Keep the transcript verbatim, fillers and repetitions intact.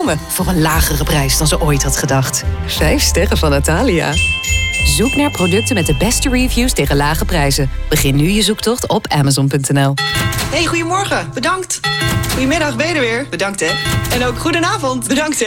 komen voor een lagere prijs dan ze ooit had gedacht. Vijf sterren van Natalia. Zoek naar producten met de beste reviews tegen lage prijzen. Begin nu je zoektocht op amazon punt n l. Hey, goedemorgen. Bedankt. Goedemiddag, ben je er weer? Bedankt, hè. En ook goedenavond. Bedankt, hè.